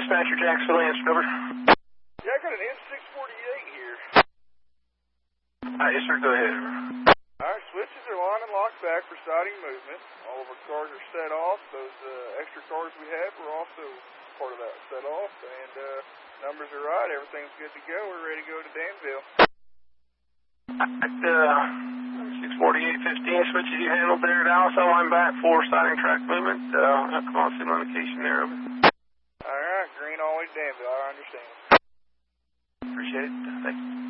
Dispatcher, Jacksonville, answer, over. Yeah, I got an M648 here. Yes, sir, go ahead. Alright, switches are line and locked back for siding movement. All of our cars are set off. Those extra cars we have are also part of that set off. And numbers are right. Everything's good to go. We're ready to go to Danville. 648-15, switches you handled there at Alice. Line back for siding track movement. Come on, signal indication there, over. Alright, green all the way to Danville. I understand. Appreciate it. Thank you.